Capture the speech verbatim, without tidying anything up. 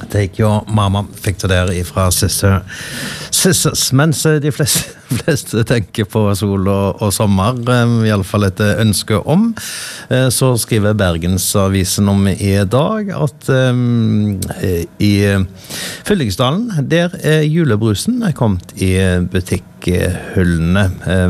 Det gikk jo, mamma fikk det der ifra Sister, Sisters, mens de fleste, fleste tenker på sol og, og sommer, i alle fall et ønske om, så skriver Bergensavisen om i dag at um, i Fyllingsdalen, der er julebrusen kommet i butikkhyllene.